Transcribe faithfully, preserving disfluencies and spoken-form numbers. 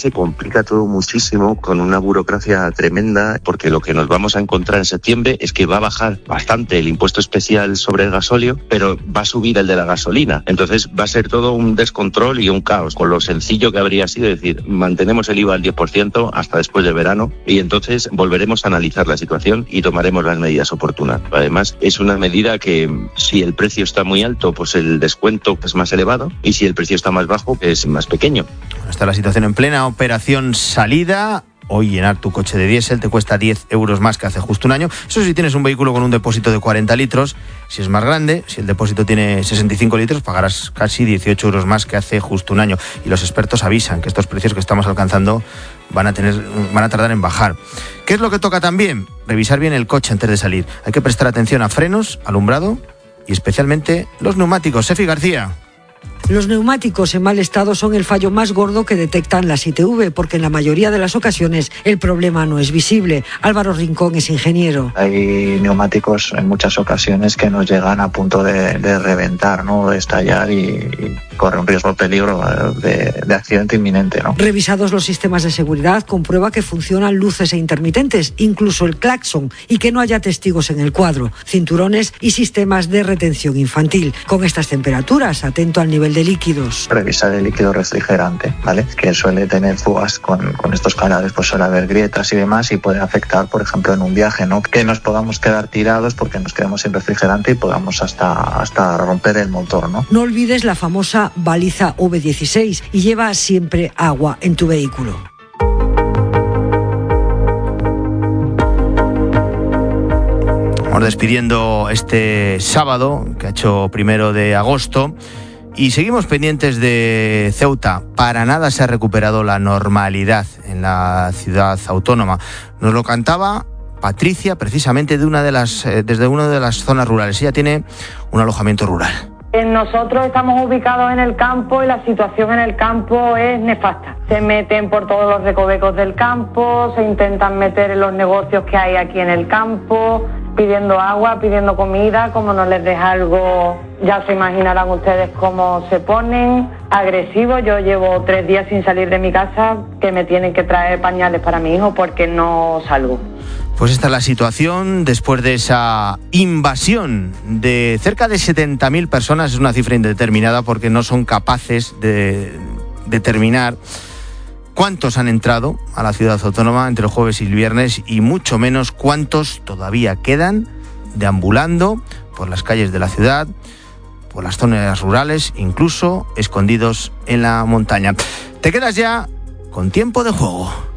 se complica todo muchísimo con una burocracia tremenda, porque lo que nos vamos a encontrar en septiembre es que va a bajar bastante el impuesto especial sobre el gasóleo, pero va a subir el de la gasolina. Entonces va a ser todo un descontrol y un caos, con lo sencillo que habría sido decir, mantenemos el I V A al diez por ciento hasta después del verano y entonces volveremos a analizar la situación y tomaremos las medidas oportunas. Además, es una medida que si el precio está muy alto, pues el descuento es más elevado, y si el precio está más bajo, es más pequeño. Está la situación en plena operación salida. Hoy llenar tu coche de diésel te cuesta diez euros más que hace justo un año. Eso si tienes un vehículo con un depósito de cuarenta litros. Si es más grande, si el depósito tiene sesenta y cinco litros, pagarás casi dieciocho euros más que hace justo un año. Y los expertos avisan que estos precios que estamos alcanzando van a tener, van a tardar en bajar. ¿Qué es lo que toca también? Revisar bien el coche antes de salir. Hay que prestar atención a frenos, alumbrado y especialmente los neumáticos. Sefi García. Los neumáticos en mal estado son el fallo más gordo que detectan las I T V, porque en la mayoría de las ocasiones el problema no es visible. Álvaro Rincón es ingeniero. Hay neumáticos en muchas ocasiones que nos llegan a punto de, de reventar, ¿no? De estallar y, y corre un riesgo, peligro de, de accidente inminente, ¿no? Revisados los sistemas de seguridad, comprueba que funcionan luces e intermitentes, incluso el claxon, y que no haya testigos en el cuadro, cinturones y sistemas de retención infantil. Con estas temperaturas, atento al nivel de líquidos. Revisar el líquido refrigerante, ¿vale? Que suele tener fugas con, con estos canales, pues suele haber grietas y demás y puede afectar, por ejemplo, en un viaje, ¿no? Que nos podamos quedar tirados porque nos quedamos sin refrigerante y podamos hasta, hasta romper el motor, ¿no? No olvides la famosa baliza V dieciséis y lleva siempre agua en tu vehículo. Vamos despidiendo este sábado, que ha hecho primero de agosto. Y seguimos pendientes de Ceuta. Para nada se ha recuperado la normalidad en la ciudad autónoma. Nos lo cantaba Patricia, precisamente de una de las, eh, desde una de las zonas rurales. Ella tiene un alojamiento rural. Nosotros estamos ubicados en el campo y la situación en el campo es nefasta. Se meten por todos los recovecos del campo, se intentan meter en los negocios que hay aquí en el campo, pidiendo agua, pidiendo comida. Como no les deja algo, ya se imaginarán ustedes cómo se ponen agresivos. Yo llevo tres días sin salir de mi casa, que me tienen que traer pañales para mi hijo porque no salgo. Pues esta es la situación después de esa invasión de cerca de setenta mil personas. Es una cifra indeterminada porque no son capaces de determinar cuántos han entrado a la ciudad autónoma entre el jueves y el viernes, y mucho menos cuántos todavía quedan deambulando por las calles de la ciudad, por las zonas rurales, incluso escondidos en la montaña. Te quedas ya con tiempo de juego.